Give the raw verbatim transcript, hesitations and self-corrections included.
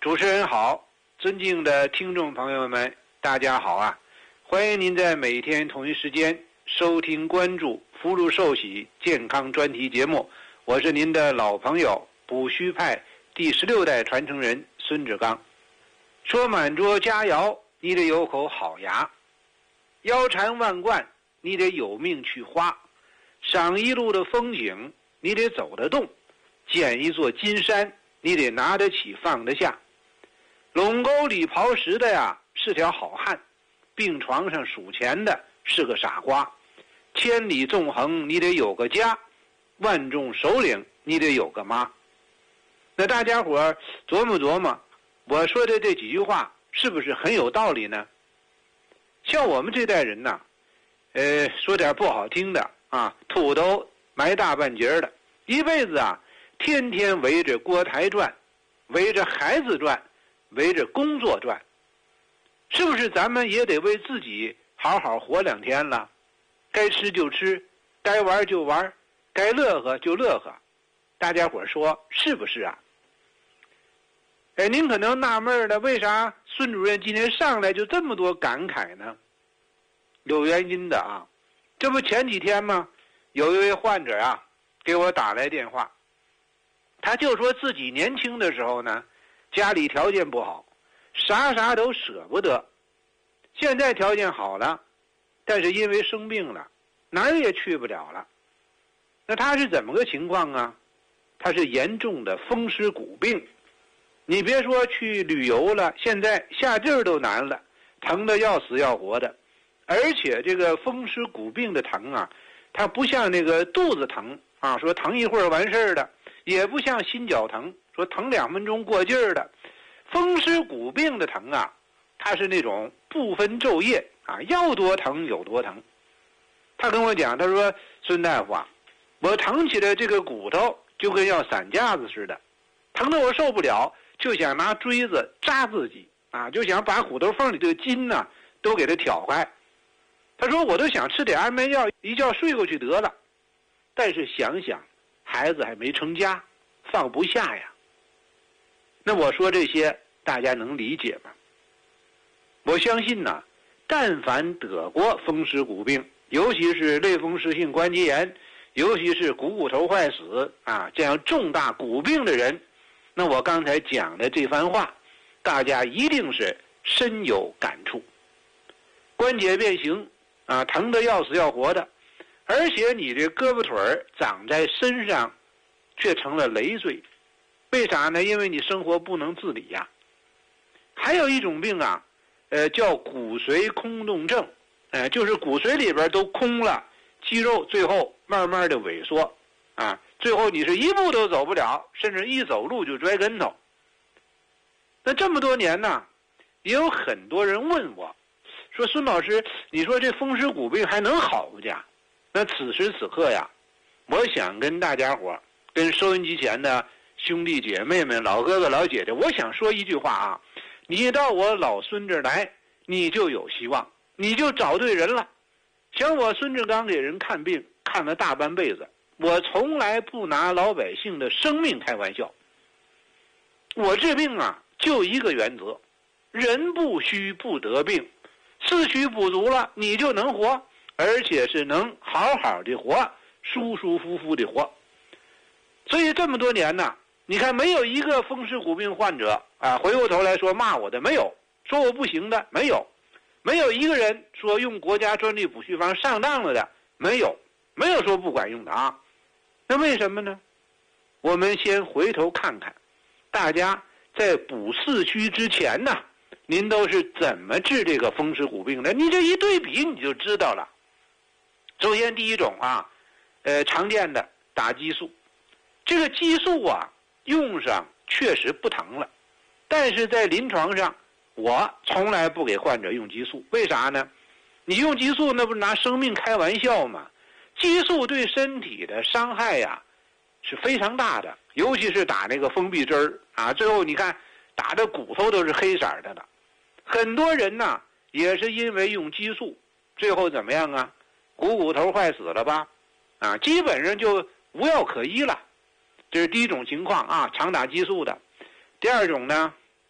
主持人好，尊敬的听众朋友们，大家好啊！欢迎您在每天同一时间收听关注福禄寿喜健康专题节目，我是您的老朋友补虚派第十六代传承人孙志刚。说满桌佳肴，你得有口好牙；腰缠万贯，你得有命去花；赏一路的风景，你得走得动；捡一座金山，你得拿得起放得下。垄沟里刨食的呀是条好汉，病床上数钱的是个傻瓜。千里纵横你得有个家，万众首领你得有个妈。那大家伙琢磨琢磨，我说的这几句话是不是很有道理呢？像我们这代人呐，呃，说点不好听的啊，土豆埋大半截的，一辈子啊天天围着锅台转，围着孩子转，围着工作转，是不是咱们也得为自己好好活两天了？该吃就吃，该玩就玩，该乐呵就乐呵。大家伙说是不是啊？哎，您可能纳闷了，为啥孙主任今天上来就这么多感慨呢？有原因的啊，这不前几天吗？有一位患者啊给我打来电话，他就说自己年轻的时候呢，家里条件不好，啥啥都舍不得。现在条件好了，但是因为生病了，哪儿也去不了了。那他是怎么个情况啊？他是严重的风湿骨病。你别说去旅游了，现在下地儿都难了，疼得要死要活的。而且这个风湿骨病的疼啊，它不像那个肚子疼啊，说疼一会儿完事儿的，也不像心绞疼，说疼两分钟过劲儿的。风湿骨病的疼啊，它是那种不分昼夜啊，要多疼有多疼。他跟我讲，他说孙大夫啊，我疼起来这个骨头就跟要散架子似的，疼得我受不了，就想拿锥子扎自己啊，就想把骨头缝里的筋呢、啊、都给它挑开。他说我都想吃点安眠药，一觉睡过去得了。但是想想孩子还没成家，放不下呀。那我说这些大家能理解吗？我相信呢，但凡得过风湿骨病，尤其是类风湿性关节炎，尤其是股骨头坏死啊这样重大骨病的人，那我刚才讲的这番话，大家一定是深有感触。关节变形啊，疼得要死要活的，而且你这胳膊腿儿长在身上，却成了累赘。为啥呢？因为你生活不能自理呀。还有一种病啊，呃，叫骨髓空洞症，呃，就是骨髓里边都空了，肌肉最后慢慢的萎缩，啊，最后你是一步都走不了，甚至一走路就摔跟头。那这么多年呢，也有很多人问我，说孙老师，你说这风湿骨病还能好不家？那此时此刻呀，我想跟大家伙，跟收音机前的兄弟姐妹们、老哥哥老姐姐，我想说一句话啊，你到我老孙这儿来，你就有希望，你就找对人了。像我孙志刚给人看病看了大半辈子，我从来不拿老百姓的生命开玩笑。我治病啊就一个原则，人不虚不得病，四虚补足了你就能活，而且是能好好的活，舒舒服服的活。所以这么多年呢，你看没有一个风湿骨病患者啊回过头来说骂我的，没有，说我不行的，没有，没有一个人说用国家专利补虚方上当了的，没有，没有说不管用的啊。那为什么呢？我们先回头看看，大家在补四虚之前呢，您都是怎么治这个风湿骨病的？你这一对比你就知道了。首先第一种啊，呃，常见的打激素。这个激素啊用上确实不疼了，但是在临床上我从来不给患者用激素。为啥呢？你用激素那不是拿生命开玩笑吗？激素对身体的伤害呀是非常大的，尤其是打那个封闭针儿啊，最后你看打的骨头都是黑色的了。很多人呢也是因为用激素，最后怎么样啊？股骨头坏死了吧？啊，基本上就无药可医了。这是第一种情况啊，常打激素的。第二种呢，